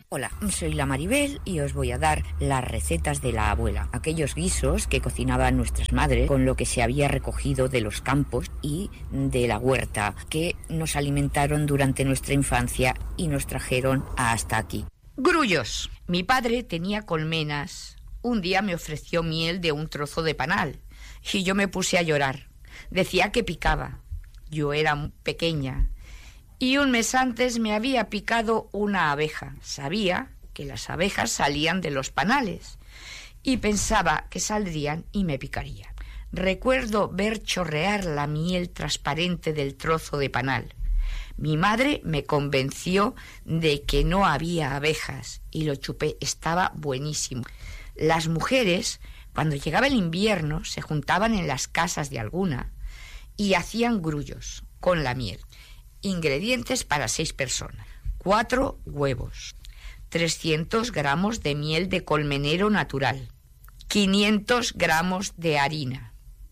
Hola, soy la Maribel y os voy a dar las recetas de la abuela. Aquellos guisos que cocinaban nuestras madres con lo que se había recogido de los campos y de la huerta, que nos alimentaron durante nuestra infancia y nos trajeron hasta aquí. Grullos. Mi padre tenía colmenas. Un día me ofreció miel de un trozo de panal y yo me puse a llorar. Decía que picaba. Yo era pequeña. Y un mes antes me había picado una abeja. Sabía que las abejas salían de los panales y pensaba que saldrían y me picarían. Recuerdo ver chorrear la miel transparente del trozo de panal. Mi madre me convenció de que no había abejas y lo chupé. Estaba buenísimo. Las mujeres, cuando llegaba el invierno, se juntaban en las casas de alguna y hacían grullos con la miel. Ingredientes para 6 personas: 4 huevos, 300 gramos de miel de colmenero natural, 500 gramos de harina,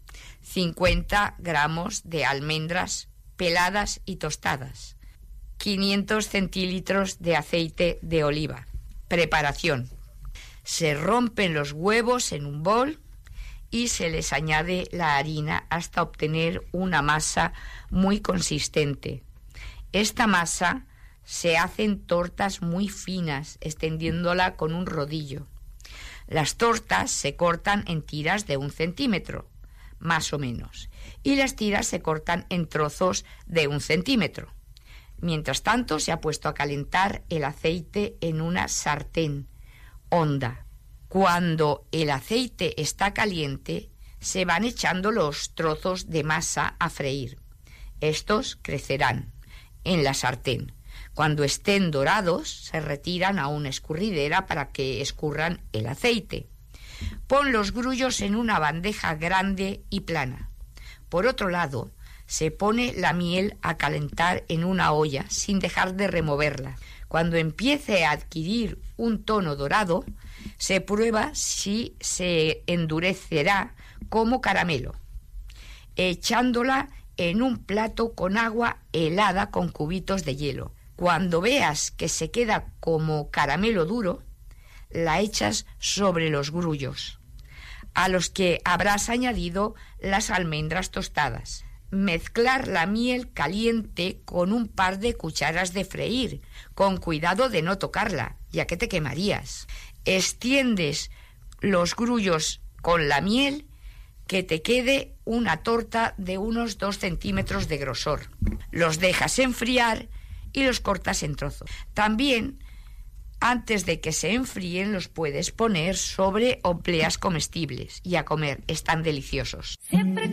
50 gramos de almendras peladas y tostadas, 500 centilitros de aceite de oliva. Preparación: se rompen los huevos en un bol y se les añade la harina hasta obtener una masa muy consistente. Esta masa se hace en tortas muy finas, extendiéndola con un rodillo. Las tortas se cortan en tiras de 1 centímetro, más o menos, y las tiras se cortan en trozos de 1 centímetro. Mientras tanto, se ha puesto a calentar el aceite en una sartén honda. Cuando el aceite está caliente, se van echando los trozos de masa a freír. Estos crecerán en la sartén. Cuando estén dorados, se retiran a una escurridera para que escurran el aceite. Pon los grullos en una bandeja grande y plana. Por otro lado, se pone la miel a calentar en una olla sin dejar de removerla. Cuando empiece a adquirir un tono dorado, se prueba si se endurecerá como caramelo, echándola en un plato con agua helada con cubitos de hielo. Cuando veas que se queda como caramelo duro, la echas sobre los grullos, a los que habrás añadido las almendras tostadas. Mezclar la miel caliente con un par de cucharas de freír, con cuidado de no tocarla, ya que te quemarías. Extiendes los grullos con la miel, que te quede una torta de unos 2 centímetros de grosor. Los dejas enfriar y los cortas en trozos. También, antes de que se enfríen, los puedes poner sobre obleas comestibles y a comer. Están deliciosos. Siempre